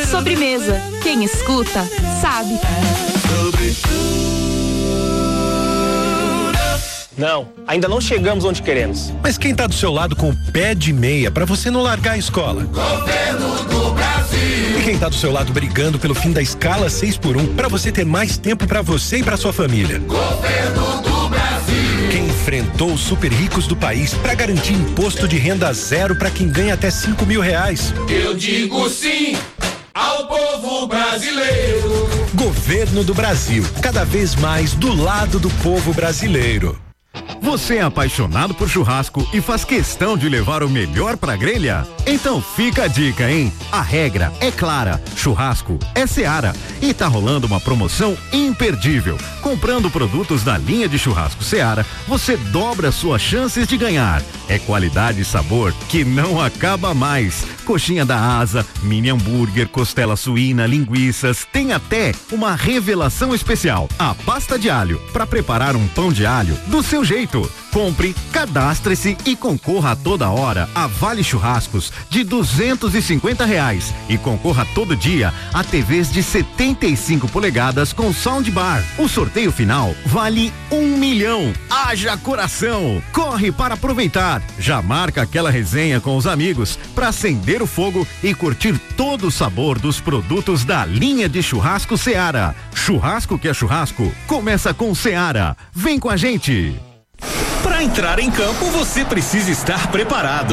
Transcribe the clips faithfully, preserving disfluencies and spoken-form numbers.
Sobremesa. Quem escuta, sabe. Não, ainda não chegamos onde queremos. Mas quem tá do seu lado com o pé de meia pra você não largar a escola? Governo do Brasil. E quem tá do seu lado brigando pelo fim da escala seis por um pra você ter mais tempo pra você e pra sua família? Governo do Brasil. Quem enfrentou os super ricos do país pra garantir imposto de renda zero pra quem ganha até cinco mil reais? Eu digo sim ao povo brasileiro. Governo do Brasil, cada vez mais do lado do povo brasileiro. Você é apaixonado por churrasco e faz questão de levar o melhor pra grelha? Então fica a dica, hein? A regra é clara, churrasco é Seara e tá rolando uma promoção imperdível. Comprando produtos da linha de churrasco Seara, você dobra suas chances de ganhar. É qualidade e sabor que não acaba mais. Coxinha da asa, mini hambúrguer, costela suína, linguiças, tem até uma revelação especial, a pasta de alho, para preparar um pão de alho do seu jeito. Compre, cadastre-se e concorra a toda hora a vale churrascos de duzentos e cinquenta reais e concorra todo dia a T Vs de setenta e cinco polegadas com soundbar. O sorteio final vale um milhão. Haja coração! Corre para aproveitar. Já marca aquela resenha com os amigos para acender o fogo e curtir todo o sabor dos produtos da linha de churrasco Seara. Churrasco que é churrasco, começa com Seara. Vem com a gente! Para entrar em campo, você precisa estar preparado.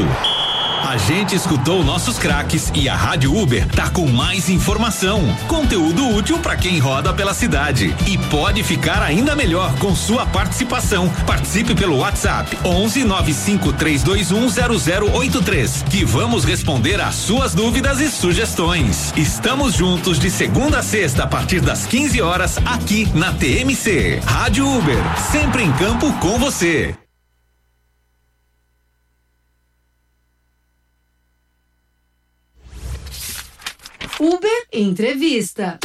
A gente escutou nossos craques e a Rádio Uber tá com mais informação, conteúdo útil para quem roda pela cidade e pode ficar ainda melhor com sua participação. Participe pelo WhatsApp onze nove cinco três dois um zero zero oito três que vamos responder às suas dúvidas e sugestões. Estamos juntos de segunda a sexta a partir das quinze horas aqui na T M C. Rádio Uber, sempre em campo com você. Uber Entrevista.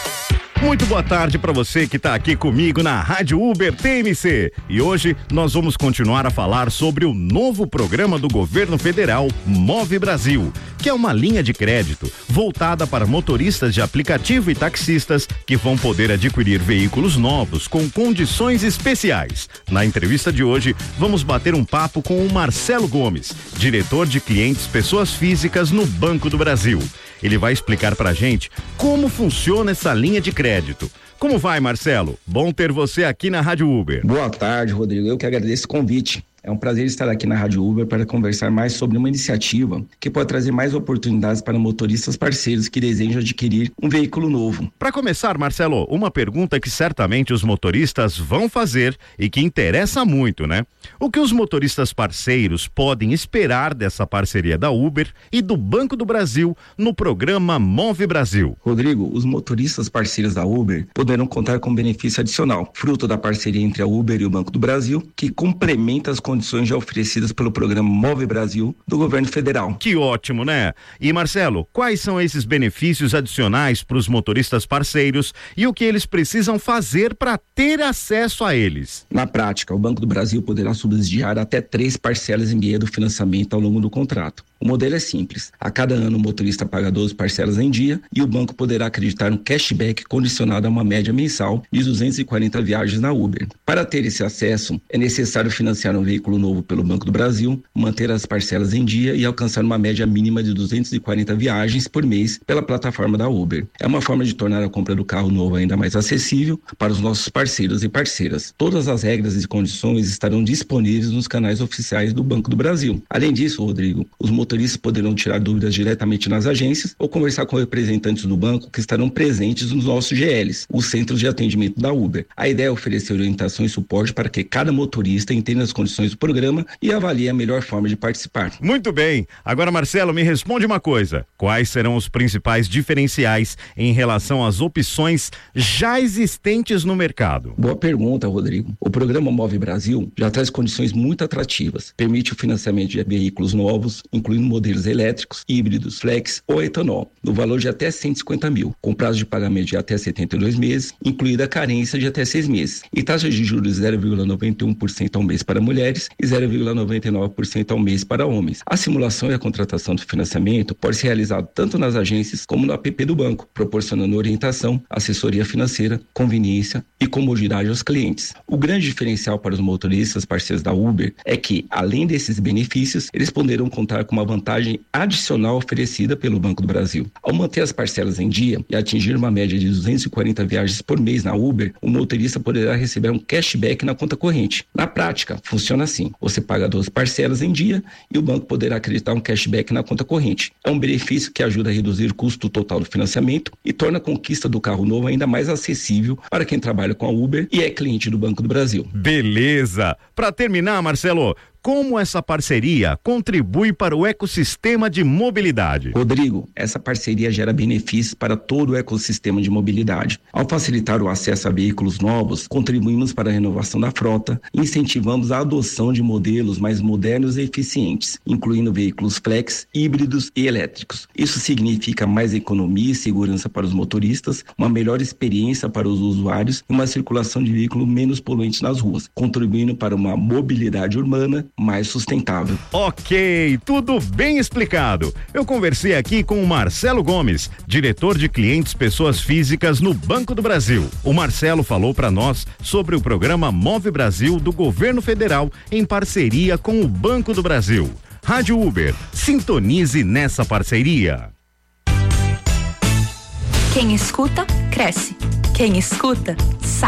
Muito boa tarde para você que está aqui comigo na Rádio Uber T M C. E hoje nós vamos continuar a falar sobre o novo programa do governo federal Move Brasil, que é uma linha de crédito voltada para motoristas de aplicativo e taxistas que vão poder adquirir veículos novos com condições especiais. Na entrevista de hoje, vamos bater um papo com o Marcelo Gomes, diretor de clientes pessoas físicas no Banco do Brasil. Ele vai explicar pra gente como funciona essa linha de crédito. Como vai, Marcelo? Bom ter você aqui na Rádio Uber. Boa tarde, Rodrigo. Eu que agradeço o convite. É um prazer estar aqui na Rádio Uber para conversar mais sobre uma iniciativa que pode trazer mais oportunidades para motoristas parceiros que desejam adquirir um veículo novo. Para começar, Marcelo, uma pergunta que certamente os motoristas vão fazer e que interessa muito, né? O que os motoristas parceiros podem esperar dessa parceria da Uber e do Banco do Brasil no programa Move Brasil? Rodrigo, os motoristas parceiros da Uber poderão contar com benefício adicional, fruto da parceria entre a Uber e o Banco do Brasil, que complementa as condições já oferecidas pelo programa Move Brasil do governo federal. Que ótimo, né? E Marcelo, quais são esses benefícios adicionais para os motoristas parceiros e o que eles precisam fazer para ter acesso a eles? Na prática, o Banco do Brasil poderá subsidiar até três parcelas em guia do financiamento ao longo do contrato. O modelo é simples. A cada ano o motorista paga doze parcelas em dia e o banco poderá acreditar um cashback condicionado a uma média mensal de duzentas e quarenta viagens na Uber. Para ter esse acesso, é necessário financiar um veículo novo pelo Banco do Brasil, manter as parcelas em dia e alcançar uma média mínima de duzentas e quarenta viagens por mês pela plataforma da Uber. É uma forma de tornar a compra do carro novo ainda mais acessível para os nossos parceiros e parceiras. Todas as regras e condições estarão disponíveis nos canais oficiais do Banco do Brasil. Além disso, Rodrigo, os motoristas poderão tirar dúvidas diretamente nas agências ou conversar com representantes do banco que estarão presentes nos nossos G Ls, os centros de atendimento da Uber. A ideia é oferecer orientação e suporte para que cada motorista entenda as condições do programa e avalie a melhor forma de participar. Muito bem. Agora, Marcelo, me responde uma coisa. Quais serão os principais diferenciais em relação às opções já existentes no mercado? Boa pergunta, Rodrigo. O programa Move Brasil já traz condições muito atrativas. Permite o financiamento de veículos novos, incluindo incluindo modelos elétricos, híbridos, flex ou etanol, no valor de até cento e cinquenta mil, com prazo de pagamento de até setenta e dois meses, incluída a carência de até seis meses, e taxa de juros zero vírgula noventa e um por cento ao mês para mulheres e zero vírgula noventa e nove por cento ao mês para homens. A simulação e a contratação do financiamento pode ser realizada tanto nas agências como no app do banco, proporcionando orientação, assessoria financeira, conveniência e comodidade aos clientes. O grande diferencial para os motoristas parceiros da Uber é que, além desses benefícios, eles poderão contar com uma vantagem adicional oferecida pelo Banco do Brasil. Ao manter as parcelas em dia e atingir uma média de duzentas e quarenta viagens por mês na Uber, o motorista poderá receber um cashback na conta corrente. Na prática, funciona assim: você paga duas parcelas em dia e o banco poderá acreditar um cashback na conta corrente. É um benefício que ajuda a reduzir o custo total do financiamento e torna a conquista do carro novo ainda mais acessível para quem trabalha com a Uber e é cliente do Banco do Brasil. Beleza! Para terminar, Marcelo, como essa parceria contribui para o ecossistema de mobilidade? Rodrigo, essa parceria gera benefícios para todo o ecossistema de mobilidade. Ao facilitar o acesso a veículos novos, contribuímos para a renovação da frota e incentivamos a adoção de modelos mais modernos e eficientes, incluindo veículos flex, híbridos e elétricos. Isso significa mais economia e segurança para os motoristas, uma melhor experiência para os usuários e uma circulação de veículos menos poluentes nas ruas, contribuindo para uma mobilidade urbana mais sustentável. Ok, tudo bem explicado. Eu conversei aqui com o Marcelo Gomes, diretor de clientes pessoas físicas no Banco do Brasil. O Marcelo falou para nós sobre o programa Move Brasil do Governo Federal em parceria com o Banco do Brasil. Rádio Uber, sintonize nessa parceria. Quem escuta, cresce. Quem escuta, sabe.